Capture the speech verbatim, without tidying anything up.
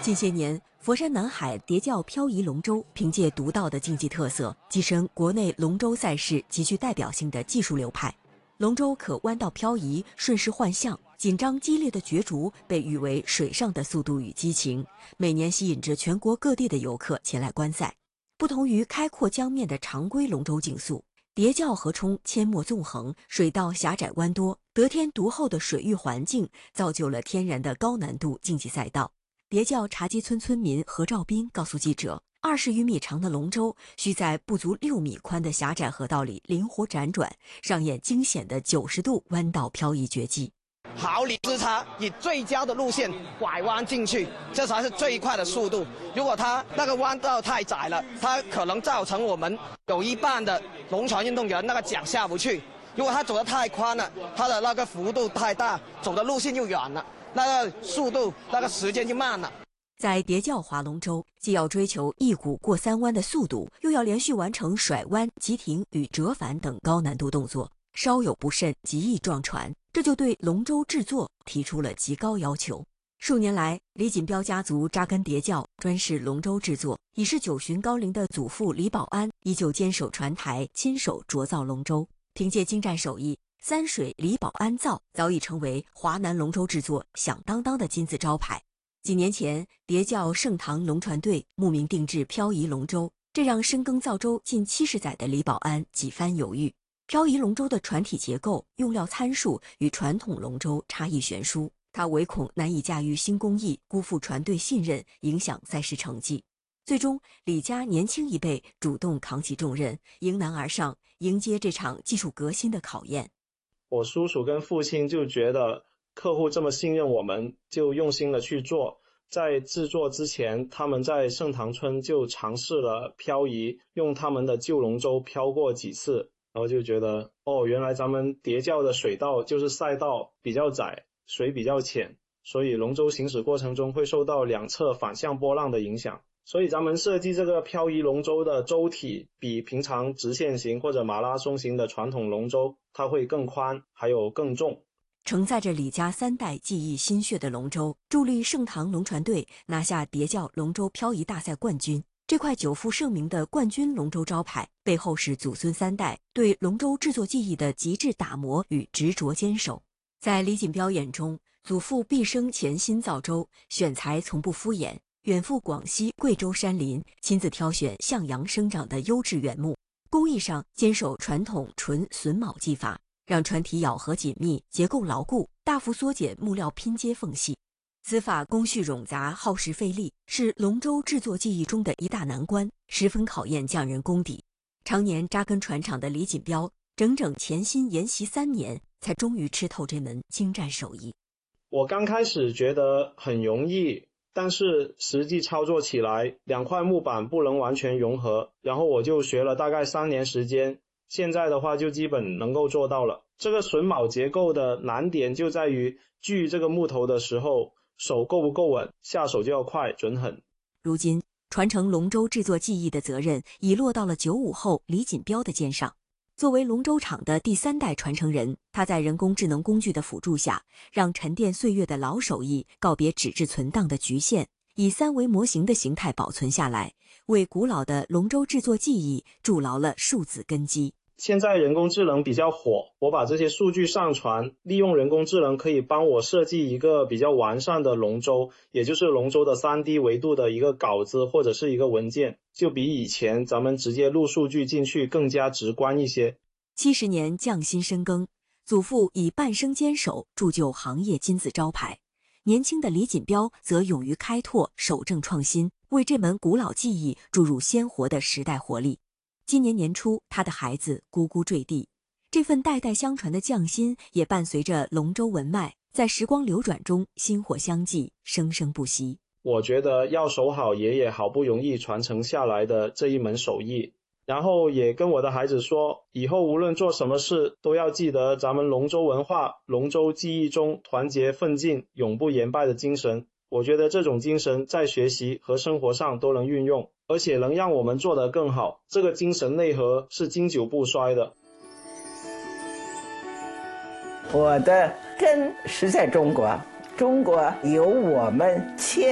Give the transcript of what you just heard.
近些年，佛山南海叠教漂移龙舟凭借独到的竞技特色，跻身国内龙舟赛事极具代表性的技术流派。龙舟可弯道漂移，顺势换向，紧张激烈的角逐被誉为水上的速度与激情，每年吸引着全国各地的游客前来观赛。不同于开阔江面的常规龙舟竞速，叠教河冲阡陌纵横，水道狭窄弯多，得天独厚的水域环境造就了天然的高难度竞技赛道。叠教茶基村村民何兆斌告诉记者，二十余米长的龙舟需在不足六米宽的狭窄河道里灵活辗转，上演惊险的九十度弯道漂移绝技。 毫厘之差，以最佳的路线拐弯进去，这才是最快的速度。如果它那个弯道太窄了，它可能造成我们有一半的龙船运动员那个桨下不去。如果它走得太宽了，它的那个幅度太大，走的路线又远了，那个速度那个时间就慢了。 在叠教划龙舟，既要追求一鼓过三弯的速度，又要连续完成甩弯、急停与折返等高难度动作，稍有不慎极易撞船，这就对龙舟制作提出了极高要求。数年来，李锦标家族扎根叠教，专事龙舟制作。已是九旬高龄的祖父李保安依旧坚守船台，亲手琢造龙舟。凭借精湛手艺，三水李保安造早已成为华南龙舟制作响当当的金字招牌。几年前，叠教盛唐龙船队慕名定制漂移龙舟，这让深耕造舟近七十载的李保安几番犹豫。漂移龙舟的船体结构、用料参数与传统龙舟差异悬殊，他唯恐难以驾驭新工艺，辜负船队信任，影响赛事成绩。最终，李家年轻一辈主动扛起重任，迎难而上，迎接这场技术革新的考验。 我叔叔跟父亲就觉得客户这么信任我们，就用心的去做。在制作之前，他们在盛唐村就尝试了漂移，用他们的旧龙舟漂过几次，然后就觉得哦，原来咱们叠教的水道就是赛道比较窄，水比较浅，所以龙舟行驶过程中会受到两侧反向波浪的影响。所以咱们设计这个漂移龙舟的舟体比平常直线型或者马拉松型的传统龙舟它会更宽，还有更重。 承载着李家三代技艺心血的龙舟，助力盛唐龙船队拿下叠教龙舟漂移大赛冠军。这块久负盛名的冠军龙舟招牌，背后是祖孙三代对龙舟制作技艺的极致打磨与执着坚守。在李锦标眼中，祖父毕生潜心造舟，选材从不敷衍，远赴广西、贵州山林，亲自挑选向阳生长的优质原木，工艺上坚守传统纯榫卯技法，让船体咬合紧密，结构牢固，大幅缩减木料拼接缝隙。此法工序冗杂，耗时费力，是龙舟制作技艺中的一大难关，十分考验匠人功底。常年扎根船厂的李锦标，整整潜心研习三年，才终于吃透这门精湛手艺。 我刚开始觉得很容易，但是实际操作起来，两块木板不能完全融合，然后我就学了大概三年时间，现在的话就基本能够做到了。这个榫卯结构的难点就在于锯这个木头的时候，手够不够稳，下手就要快准狠。 如今，传承龙舟制作技艺的责任已落到了九五后李锦标的肩上。作为龙舟厂的第三代传承人，他在人工智能工具的辅助下，让沉淀岁月的老手艺告别纸质存档的局限，以三维模型的形态保存下来，为古老的龙舟制作技艺筑牢了数字根基。 现在人工智能比较火，我把这些数据上传，利用人工智能可以帮我设计一个比较完善的龙舟，也就是龙舟的 三 D 维度的一个稿子或者是一个文件，就比以前咱们直接录数据进去更加直观一些。 七十年匠心深耕，祖父以半生坚守铸就行业金字招牌，年轻的李锦标则勇于开拓，守正创新，为这门古老技艺注入鲜活的时代活力。今年年初，他的孩子咕咕坠地，这份代代相传的匠心也伴随着龙舟文脉，在时光流转中薪火相继，生生不息。 我觉得要守好爷爷好不容易传承下来的这一门手艺，然后也跟我的孩子说，以后无论做什么事都要记得咱们龙舟文化、龙舟技艺中团结奋进、永不言败的精神。我觉得这种精神在学习和生活上都能运用，而且能让我们做得更好，这个精神内核是经久不衰的。 我的根是在中国，中国有我们千